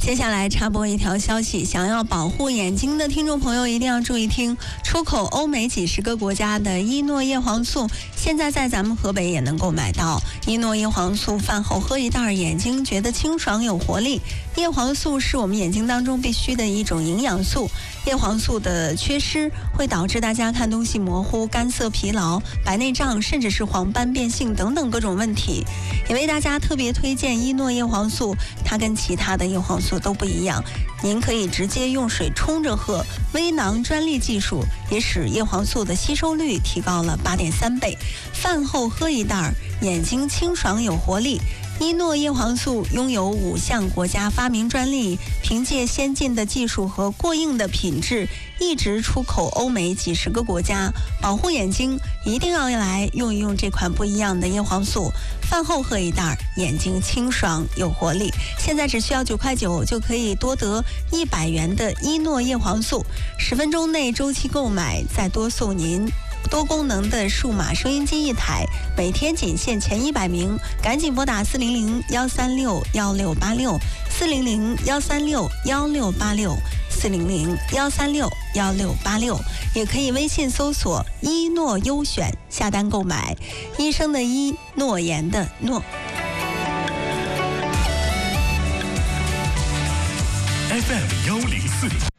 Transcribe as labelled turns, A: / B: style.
A: 接下来插播一条消息，想要保护眼睛的听众朋友一定要注意听，出口欧美几十个国家的伊诺叶黄素，现在在咱们河北也能够买到。伊诺叶黄素饭后喝一袋，眼睛觉得清爽有活力。叶黄素是我们眼睛当中必须的一种营养素，叶黄素的缺失会导致大家看东西模糊、干涩、疲劳、白内障，甚至是黄斑变性等等各种问题。也为大家特别推荐伊诺叶黄素，它跟其他的叶黄素都不一样，您可以直接用水冲着喝，微囊专利技术也使叶黄素的吸收率提高了8.3倍。饭后喝一袋，眼睛清爽有活力。伊诺叶黄素拥有5项国家发明专利，凭借先进的技术和过硬的品质，一直出口欧美几十个国家。保护眼睛，一定要来用一用这款不一样的叶黄素。饭后喝一袋，眼睛清爽有活力。现在只需要9.9块就可以多得100元的伊诺叶黄素，10分钟内周期购买，再多送您多功能的数码收音机1台，每天仅限前100名，赶紧拨打400-136-1686 400-136-1686 400-136-1686，也可以微信搜索伊诺优选下单购买。医生的医，诺言的诺。
B: FM 104.8